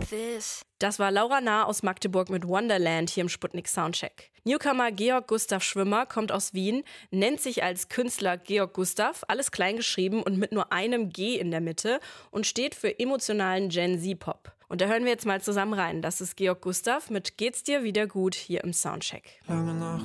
this. Das war Laura Nah aus Magdeburg mit Wonderland hier im Sputnik Soundcheck. Newcomer Georg Gustav Schwimmer kommt aus Wien, nennt sich als Künstler Georg Gustav, alles klein geschrieben und mit nur einem G in der Mitte und steht für emotionalen Gen-Z-Pop. Und da hören wir jetzt mal zusammen rein. Das ist Georg Gustav mit Geht's dir wieder gut hier im Soundcheck. Lange Nacht.